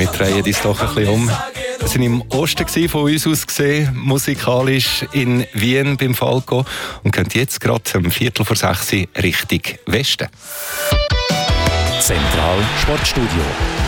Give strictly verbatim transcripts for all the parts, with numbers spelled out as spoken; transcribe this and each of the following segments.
wir drehen uns doch ein bisschen um. Wir waren im Osten von uns aus gesehen, musikalisch in Wien beim Falco und gehen jetzt gerade um Viertel vor sechs Richtung Westen. Zentral Sportstudio.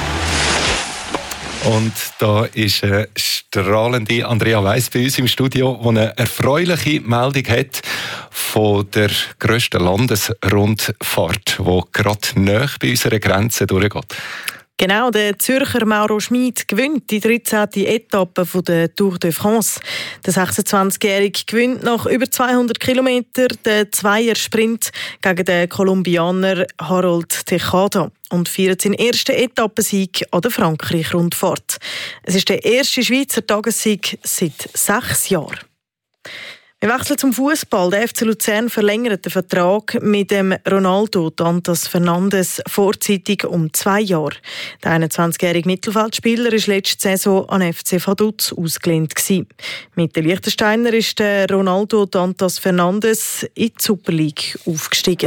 Und da ist eine strahlende Andrea Weiss bei uns im Studio, die eine erfreuliche Meldung hat von der grössten Landesrundfahrt, die gerade nahe bei unserer Grenze durchgeht. Genau, der Zürcher Mauro Schmid gewinnt die dreizehnte Etappe der Tour de France. Der sechsundzwanzigjährige gewinnt nach über zweihundert Kilometern den Zweier-Sprint gegen den Kolumbianer Harold Tejada und feiert seinen ersten Etappensieg an der Frankreich-Rundfahrt. Es ist der erste Schweizer Tagessieg seit sechs Jahren. Wir wechseln zum Fußball. Der F C Luzern verlängert den Vertrag mit dem Ronaldo Dantas Fernandes vorzeitig um zwei Jahre. Der einundzwanzigjährige Mittelfeldspieler war letzte Saison an F C Vaduz ausgelehnt. Mit den Liechtensteiner ist der Ronaldo Dantas Fernandes in die Super League aufgestiegen.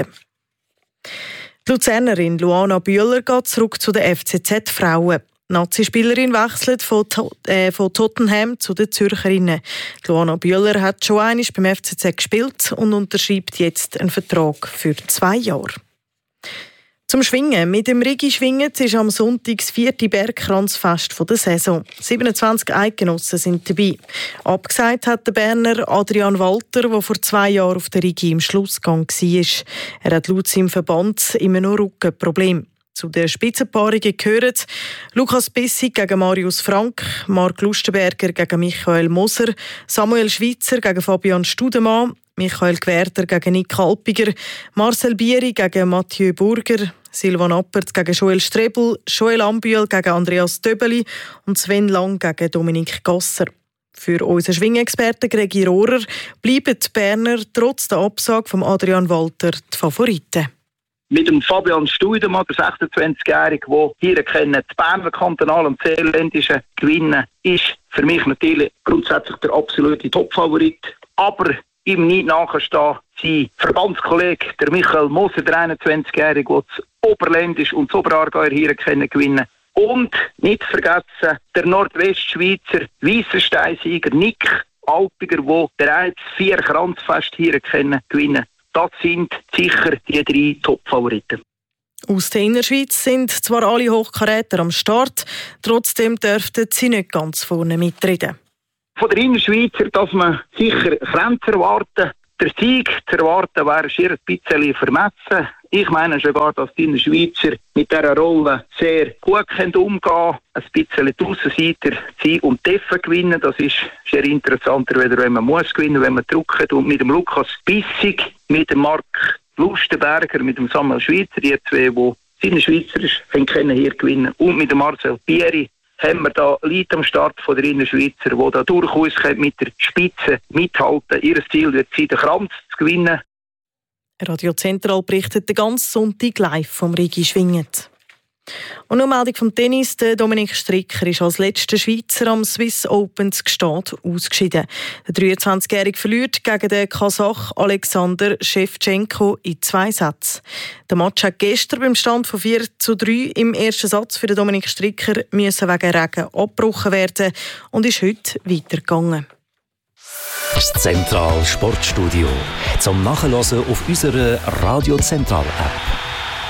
Die Luzernerin Luana Bühler geht zurück zu den F C Z-Frauen. Die Nazi-Spielerin wechselt von, äh, von Tottenham zu den Zürcherinnen. Luana Bühler hat schon einmal beim F C Z gespielt und unterschreibt jetzt einen Vertrag für zwei Jahre. Zum Schwingen. Mit dem Rigi Schwinget ist am Sonntag das vierte Bergkranzfest der Saison. siebenundzwanzig Eidgenossen sind dabei. Abgesagt hat der Berner Adrian Walter, der vor zwei Jahren auf der Rigi im Schlussgang war. Er hat laut seinem Verband immer noch Rückenprobleme. Zu den Spitzenpaarungen gehören Lukas Bissig gegen Marius Frank, Marc Lustenberger gegen Michael Moser, Samuel Schweitzer gegen Fabian Studemann, Michael Gwerter gegen Nick Alpiger, Marcel Bieri gegen Mathieu Burger, Silvan Appert gegen Joel Strebel, Joel Ambühl gegen Andreas Döbeli und Sven Lang gegen Dominik Gasser. Für unseren Schwingexperten Gregi Rohrer bleiben die Berner trotz der Absage von Adrian Walter die Favoriten. Mit dem Fabian Studemann, der sechsundzwanzigjährige, der hier kennen, die Berner Kantonal- und Seeländischen gewinnen, ist für mich natürlich grundsätzlich der absolute Topfavorit. Aber ihm nicht nachstehen, sein Verbandskollege, der Michael Moser, der einundzwanzigjährige, der das Oberländisch und das Oberaargauer hier kennen, gewinnen. Und nicht vergessen, der Nordwestschweizer Weissenstein-Sieger Nick Alpiger, der bereits vier Kranzfeste hier kennen, gewinnen. Das sind sicher die drei Top-Favoriten. Aus der Innerschweiz sind zwar alle Hochkaräter am Start, trotzdem dürften sie nicht ganz vorne mitreden. Von der Innerschweizer darf man sicher Grenzen erwarten. Der Sieg zu erwarten wäre schier ein bisschen vermessen. Ich meine sogar, dass die Innerschweizer mit dieser Rolle sehr gut umgehen können. Ein bisschen die Aussenseiter sein und dürfen gewinnen. Das ist sehr interessanter, wenn man muss gewinnen, wenn man drückt. Und mit dem Lukas Bissig, mit dem Marc Lustenberger, mit dem Samuel Schweitzer, die zwei, die seine Schweizer können hier gewinnen. Und mit dem Marcel Bieri haben wir da Leute am Start von der Innerschweizer, die da durchaus mit der Spitze mithalten. Ihr Ziel wird sein, den Kranz zu gewinnen. Radio Zentral berichtet den ganzen Sonntag live vom Rigi Schwinget. Und noch eine Meldung vom Tennis. Der Dominik Stricker ist als letzter Schweizer am Swiss Open zu Gstaad ausgeschieden. Der dreiundzwanzigjährige verliert gegen den Kasach Alexander Shevchenko in zwei Sätzen. Der Match hat gestern beim Stand von vier zu drei im ersten Satz für den Dominik Stricker müssen wegen Regen abgebrochen werden und ist heute weitergegangen. Das Zentral Sportstudio zum Nachhören auf unserer Radio Zentral App.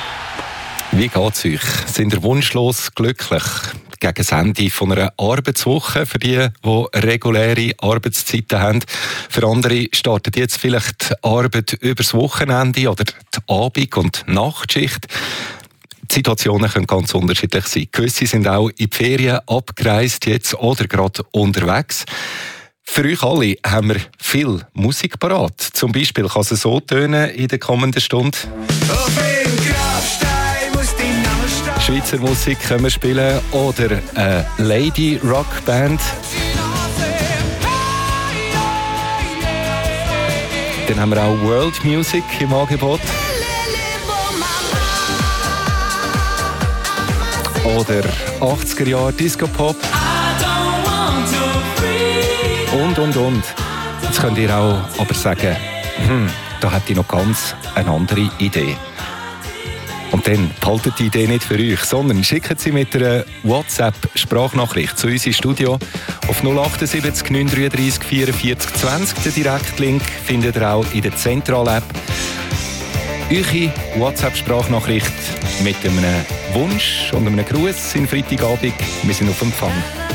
Wie geht's euch? Sind ihr wunschlos glücklich gegen das Ende von einer Arbeitswoche für die, die reguläre Arbeitszeiten haben? Für andere startet jetzt vielleicht die Arbeit übers Wochenende oder die Abend- und Nachtschicht. Die Situationen können ganz unterschiedlich sein. Gewisse sind auch in die Ferien abgereist jetzt oder gerade unterwegs. Für euch alle haben wir viel Musik parat. Zum Beispiel kann es so tönen in der kommenden Stunde. Schweizer Musik können wir spielen oder eine Lady Rock Band. Dann haben wir auch World Music im Angebot. Oder achtziger Jahre Disco Pop. Und, und, und. Jetzt könnt ihr auch aber sagen, hm, da hätte ich noch ganz eine andere Idee. Und dann behaltet die Idee nicht für euch, sondern schickt sie mit einer WhatsApp-Sprachnachricht zu uns ins Studio auf null achtundsiebzig neun dreiunddreißig vierundvierzig zwanzig. Den Direktlink findet ihr auch in der Zentral-App. Eure WhatsApp-Sprachnachricht mit einem Wunsch und einem Gruß in Freitagabend. Wir sind auf Empfang.